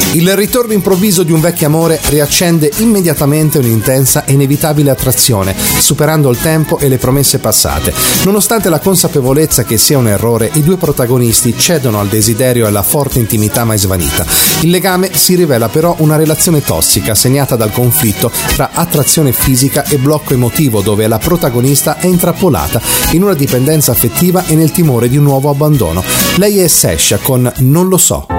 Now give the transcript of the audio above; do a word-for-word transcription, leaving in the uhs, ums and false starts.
Il ritorno improvviso di un vecchio amore riaccende immediatamente un'intensa e inevitabile attrazione, superando il tempo e le promesse passate. Nonostante la consapevolezza che sia un errore, i due protagonisti cedono al desiderio e alla forte intimità mai svanita. Il legame si rivela però una relazione tossica, segnata dal conflitto tra attrazione fisica e blocco emotivo, dove la protagonista è intrappolata in una dipendenza affettiva e nel timore di un nuovo abbandono. Lei è Sesha con Non lo so.